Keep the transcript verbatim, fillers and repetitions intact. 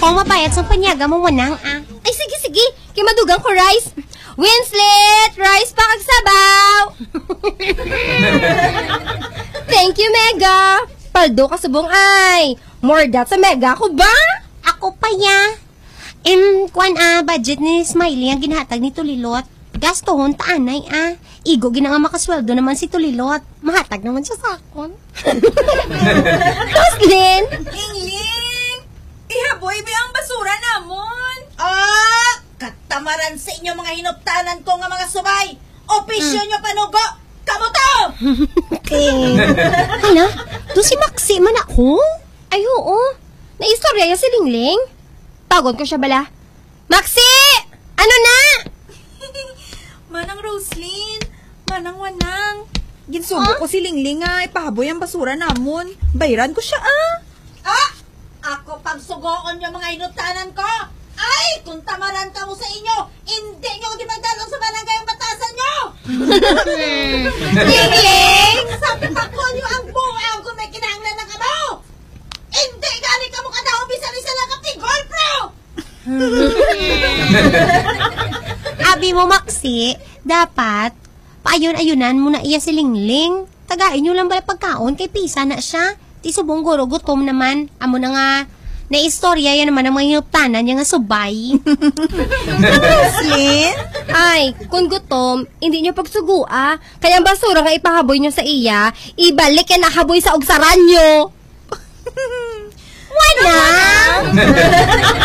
ako mapayat sa panyaga mo wanang ah. Ay, sige, sige. Kaya madugang ko, Rice. Winslet! Rice pa kagsabaw! Thank you, Mega. Paldo ka subong ay. More that sa Mega ko ba? Ako pa ya. Em, kwan ah, budget ni Smiley ang ginhatag ni Tulilot. Gastohon taanay ah. Igo ginanga makasweldo naman si Tulilot. Mahatag naman siya sa akon. Roslyn! Lingling! Ihaboy ba ang basura namon? Ah! Katamaran sa inyo mga hinuptanan ko nga mga subay! Opisyo mm. nyo panugo! Kamu to! Okay. Hala, doon si Maxi man ako? Ay, oo. Naistorya yung si Lingling. Tawag ko siya bala. Maxi! Ano na? Manang Roslyn, manang Wanang. Ginsugo huh? ko si Lingling nga ipahaboy ang basura namon. Bayran ko siya ah. Ah! Ako pag sugoon yung mga hinuptanan ko! Ay! Kung tamaran ka mo sa inyo, hindi nyo di magdalong sa barangay ang batasan nyo! Lingling! Sabi pa ko nyo ang buang kung may kinahanglan ng kamo! Hindi gani ka mo kadaw bisa-bisa lang kapti gold pro! Abi mo, Maxi, dapat paayon-ayunan mo na iya si Lingling. Tagain nyo lang ba pagkaon kay pisa na siya. Ti subong guro gutom naman. Amo na nga na istorya yan naman ang mga hinuptanan niya nga subay. Roslyn? Ay, kung gutom, hindi niyo pagsugua. Kaya ang basura nga ipahaboy niyo sa iya, ibalik yan nahaboy sa ugsaran niyo. Wala!